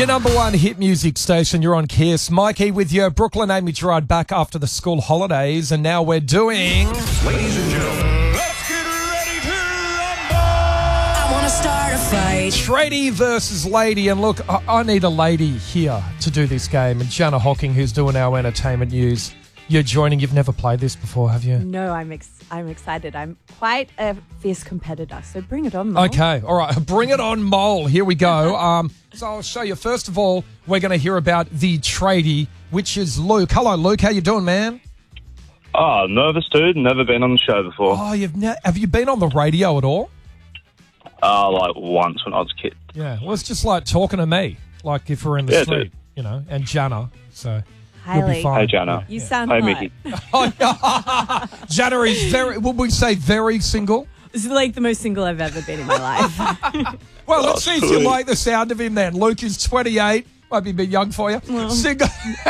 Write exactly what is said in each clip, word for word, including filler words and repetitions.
Your number one hit music station. You're on Kiss. Mikey with you. Brooklyn, Amy Gerard back after the school holidays. And now we're doing... Ladies and gentlemen, let's get ready to rumble! I want to start a fight. Tradie versus lady. And look, I, I need a lady here to do this game. And Jana Hocking, who's doing our entertainment news, you're joining. You've never played this before, have you? No, I'm ex- I'm excited. I'm quite a fierce competitor, so bring it on, Mole. Okay, all right. Bring it on, Mole. Here we go. Um, so I'll show you. First of all, we're going to hear about the tradie, which is Luke. Hello, Luke. How you doing, man? Oh, nervous dude. Never been on the show before. Oh, you've ne- have you been on the radio at all? Uh, like once when I was a kid. Yeah, well, it's just like talking to me, like if we're in the Yeah, street, dude. you know, and Jana. So Hi, you'll be Lee. fine. Hey, Jana. You sound Hey, hot. Mickey. Oh, yeah. Jana is very, would we say very single? This is like the most single I've ever been in my life. Well, let's see if you sweet. like the sound of him then. Luke is twenty-eight. Might be a bit young for you. Single,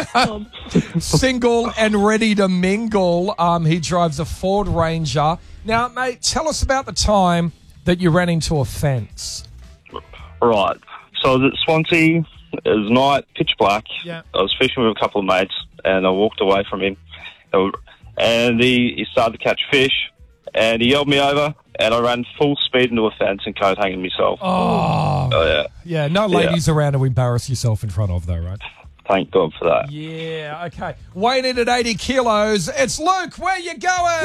single and ready to mingle. Um, he drives a Ford Ranger. Now, mate, tell us about the time that you ran into a fence. Right. So I was at Swansea. It was night, pitch black. Yeah. I was fishing with a couple of mates, and I walked away from him. And he, he started to catch fish, and he yelled me over, and I ran full speed into a fence and coat hanging myself. Oh, Oh, yeah. yeah. No ladies around to embarrass yourself in front of, though, right? Thank God for that. Yeah, okay. Weighing in at eighty kilos, it's Luke. Where you going?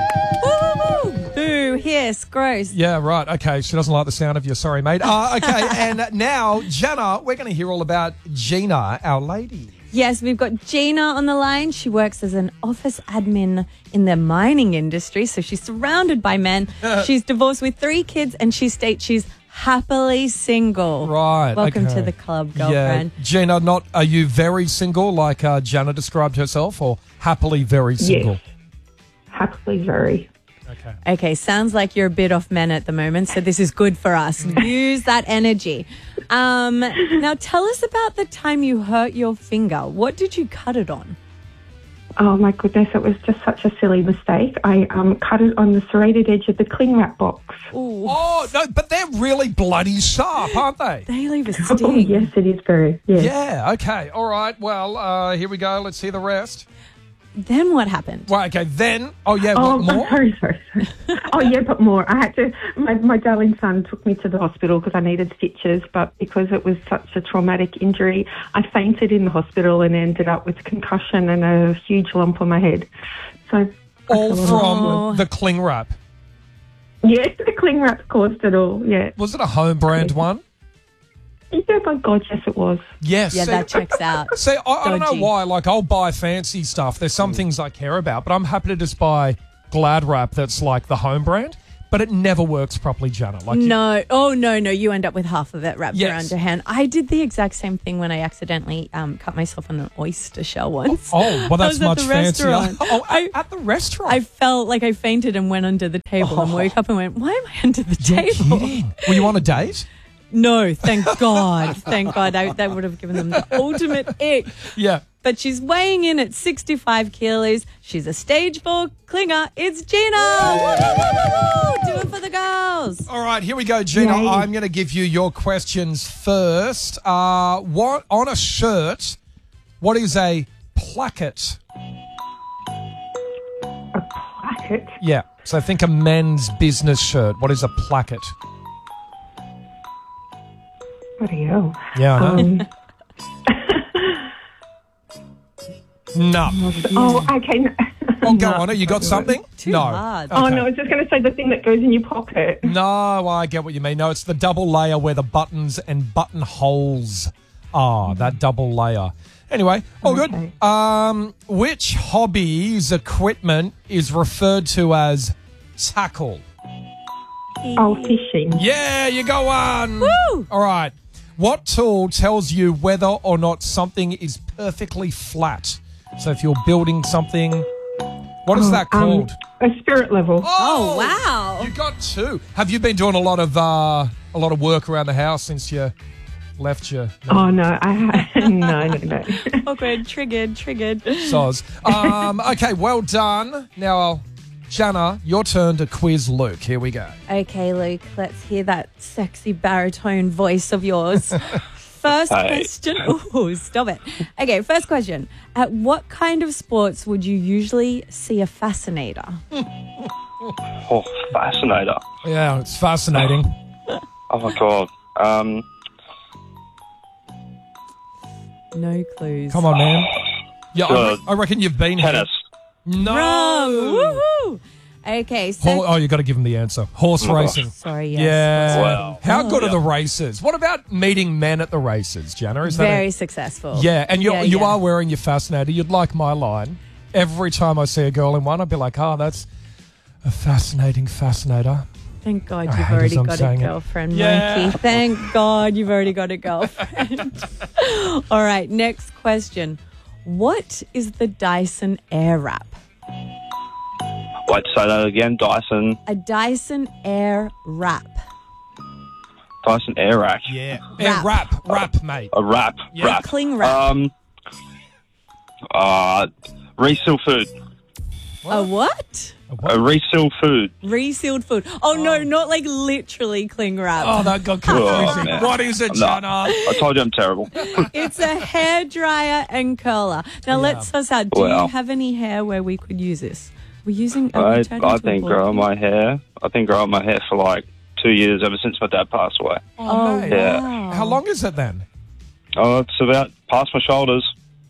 Woo! Boo, hiss, gross. Yeah, right. Okay, she doesn't like the sound of you. Sorry, mate. Uh, okay, and now, Jana, we're going to hear all about Gina, our lady. Yes, we've got Gina on the line. She works as an office admin in the mining industry, so she's surrounded by men. She's divorced with three kids, and she states she's happily single. Right. Welcome okay. to the club, girlfriend. Yeah. Gina, not are you very single like uh, Jana described herself, or happily very single? Yes. Happily very. Okay. Okay, sounds like you're a bit off men at the moment, so this is good for us. Use that energy. Um, now, tell us about the time you hurt your finger. What did you cut it on? Oh my goodness, it was just such a silly mistake. I um, cut it on the serrated edge of the cling wrap box. Ooh, Oh, no, but they're really bloody sharp, aren't they? they leave a Oh sting. yes, it is very. Yes. Yeah, okay. All right. Well, uh, here we go. Let's hear the rest. Then what happened? Well, okay, then. Oh, yeah, Oh, what more? sorry, sorry, sorry. Oh, yeah, but more. I had to. My, my darling son took me to the hospital because I needed stitches, but because it was such a traumatic injury, I fainted in the hospital and ended up with concussion and a huge lump on my head. So All that's a lot from of- the cling wrap. Yes, the cling wrap caused it all. Yeah. Was it a home brand one? Yeah, by God, yes, it was. Yes. Yeah, see- that checks out. See, I, I don't know Dodgy. why. Like, I'll buy fancy stuff. There's some things I care about, but I'm happy to just buy Glad Wrap that's like the home brand, but it never works properly, Jana. Like, you- No, oh no, no, you end up with half of it wrapped Yes. around your hand. I did the exact same thing when I accidentally um, cut myself on an oyster shell once. oh, well, I that's was at much the fancier. restaurant. Oh, I- at, at the restaurant. I felt like I fainted and went under the table and Oh. woke up and went, why am I under the You're table? kidding. Were you on a date? No, thank God. Thank God. I, that would have given them the ultimate ick. Yeah. But she's weighing in at sixty-five kilos. She's a stage four clinger. It's Gina. Woo, woo, woo, woo, woo. Do it for the girls. All right, here we go, Gina. Yay. I'm going to give you your questions first. Uh, what on a shirt? What is a placket? A placket. Yeah. So think a men's business shirt. What is a placket? Bloody hell. Yeah, I know. Um, no. Oh, okay. no- Oh, go No. on. You got something? Too no. hard. Oh, Okay. no, I was just going to say the thing that goes in your pocket. No, I get what you mean. No, it's the double layer where the buttons and buttonholes are. That double layer. Anyway, all Okay. good. Um, which hobby's equipment is referred to as tackle? Oh, fishing. Yeah, you go on. Woo! All right. What tool tells you whether or not something is perfectly flat? So if you're building something, what is that Um, called? a spirit level. Oh, wow. You got two. Have you been doing a lot of uh, a lot of work around the house since you left your Oh, no. I No, no, no. Awkward. Triggered. Triggered. soz? Um, okay, well done. Now, Jana, your turn to quiz Luke. Here we go. Okay, Luke, let's hear that sexy baritone voice of yours. First Hey. question. Ooh, stop it. Okay, first question. At what kind of sports would you usually see a fascinator? Oh, fascinator. Yeah, it's fascinating. Oh, my God. Um, No clues. Come on, man. Yeah, I, Good. re- I reckon you've been tennis. here. No. Wrong. Woohoo. Okay, so Hor- oh, you got to give him the answer. Horse Oh, racing. sorry. Yes. Yeah. Wow. How good Yeah. are the races? What about meeting men at the races, Jana? Is that Very a- successful. yeah, and you Yeah, you yeah. are wearing your fascinator. You'd like my line. Every time I see a girl in one, I'd be like, oh, that's a fascinating fascinator. Thank God I you've hate already as I'm got a saying it. girlfriend, Yeah. Monkey. Thank God you've already got a girlfriend. All right, next question. What is the Dyson Airwrap? Wait, say that again. Dyson. A Dyson Airwrap. Dyson Air Rack. Yeah. Wrap. Yeah, rap, rap, mate. A wrap. Yeah. Wrap. Cling wrap. Um, uh, reseal food. A what? A reseal food. Resealed food. Oh, no, not like literally cling wrap. Oh, that got Oh, confusing. man. What is it, I'm not- Jana? I told you I'm terrible. It's a hair dryer and curler. Now, let's suss out. Do Wow. you have any hair where we could use this? We're using. are we I, turning I to a think bald growing head? my hair. I've been growing my hair for like two years ever since my dad passed away. Oh, mate. Yeah. wow. How long is it then? Oh, it's about past my shoulders.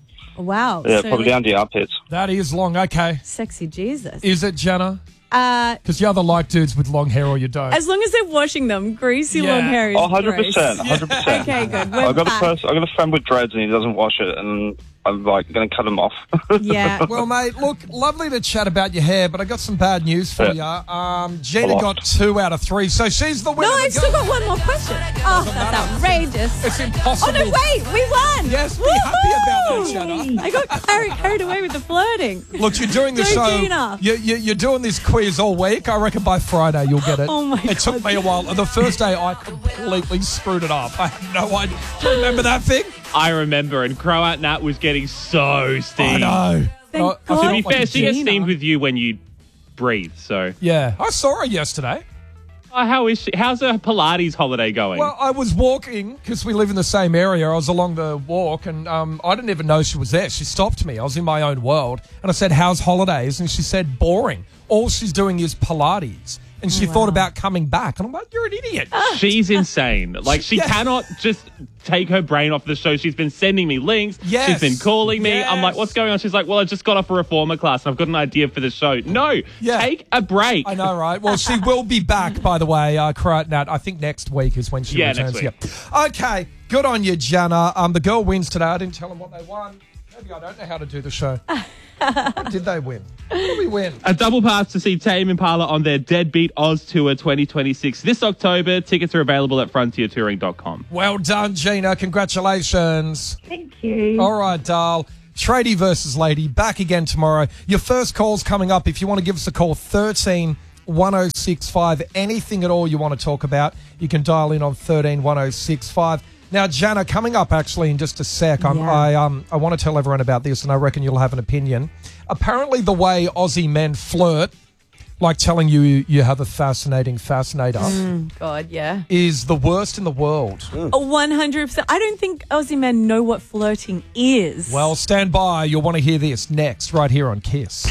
Wow. Yeah, so probably like down to the armpits. That is long. Okay. Sexy Jesus. Is it, Jana? Uh, Because you either like dudes with long hair or you don't. as long as they're washing them, greasy Yeah. long hair is Oh, one hundred percent. gross. one hundred percent. Okay, good. We're I got a back. person, I got a friend with dreads and he doesn't wash it, and I'm like going to cut him off. Yeah. Well, mate, look, lovely to chat about your hair, but I got some bad news for Yeah. you. Um, Gina Come on. got two out of three, so she's the winner. No, of the I've still game. got one more question. Oh, that's outrageous. It's impossible. Oh, no, wait. We won. Yes, be happy about that, Woohoo! Jana. I got carried, carried away with the flirting. Look, you're doing the Go, show. Gina. You, you, you're doing this quiz all week. I reckon by Friday you'll get it. Oh, my It took God. me a while. The first day I completely screwed it up. I have no idea. Do you remember that thing? I remember, and Crow Out Nat was getting so steamed. I know. Thank I- I God. felt To be like fair, a she gets Gina. steamed with you when you breathe. So, Yeah, I saw her yesterday. oh, how is she? How's her Pilates holiday going? Well, I was walking because we live in the same area. I was along the walk and um, I didn't even know she was there. She stopped me. I was in my own world. And I said, how's holidays? And she said, boring. All she's doing is Pilates. And she thought about coming back. And I'm like, you're an idiot. She's insane. Like, she Yeah. cannot just take her brain off the show. She's been sending me links. Yes. She's been calling me. I'm like, Yes. what's going on? She's like, well, I just got off a reformer class and I've got an idea for the show. No, Yeah. take a break. I know, right? Well, she will be back, by the way, uh, Karat Nat. I think next week is when she Yeah, returns. next week. Yeah. Okay, good on you, Jana. Um, the girl wins today. I didn't tell them what they won. Maybe I don't know how to do the show. What did they win? What did we win? A double pass to see Tame Impala on their Deadbeat Oz Tour twenty twenty-six this October. Tickets are available at frontier touring dot com. Well done, Gina. Congratulations. Thank you. All right, Darl. Tradie versus Lady, back again tomorrow. Your first call's coming up. If you want to give us a call, thirteen one oh six five. Anything at all you want to talk about, you can dial in on thirteen one oh six five. Now, Jana, coming up actually in just a sec, I'm, Yeah. I um I want to tell everyone about this, and I reckon you'll have an opinion. Apparently, the way Aussie men flirt, like telling you you have a fascinating fascinator, God, yeah. is the worst in the world. Oh, one hundred percent. I don't think Aussie men know what flirting is. Well, stand by. You'll want to hear this next, right here on Kiss.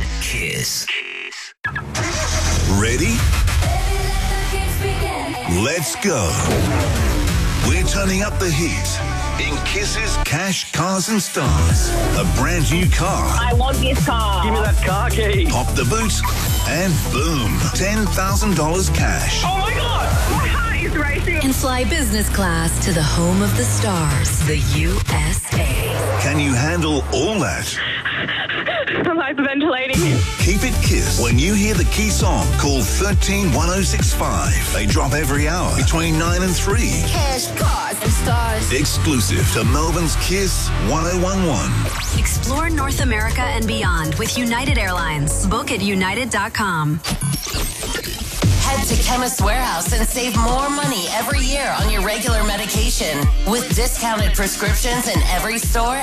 Kiss. Ready? Let's go. We're turning up the heat in Kiss's Cash, Cars and Stars. A brand new car. I want this car. Give me that car key. Pop the boot and boom, ten thousand dollars cash. Oh my god, my heart is racing. And fly business class to the home of the stars, the U S A. Can you handle all that? I'm hyperventilating. Keep it Kiss. When you hear the key song, call thirteen one oh six five. They drop every hour between nine and three. Cash, cars, and stars. Exclusive to Melbourne's Kiss one oh one one. Explore North America and beyond with United Airlines. Book at united dot com. Head to Chemist Warehouse and save more money every year on your regular medication with discounted prescriptions in every store